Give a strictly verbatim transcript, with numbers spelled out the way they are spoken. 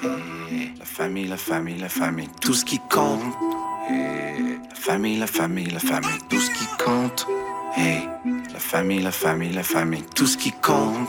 Et la famille, la famille, la famille, tout ce qui compte. Et la famille, la famille, la famille, tout ce qui compte. Et la famille, la famille, la famille, tout ce qui compte.